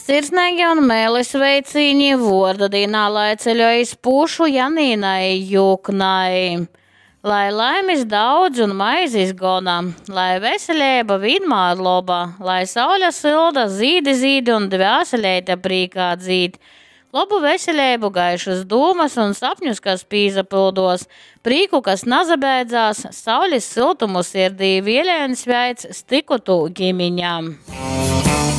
Sirsnīgi un mēlis veicīņi vorda dīnā, lai ceļojas pušu Janīnai Jūknai. Lai laimis daudz un maizis gona, lai veselība vienmēr loba, lai sauļa silda, zīdi un dvēseleite prīkā dzīd. Labu veselību, gaišus dūmas un sapņus, kas pīzapildos, prīku, kas nazabēdzās, sauļas siltumu sirdī, vielēns veids stikutu ģimiņām.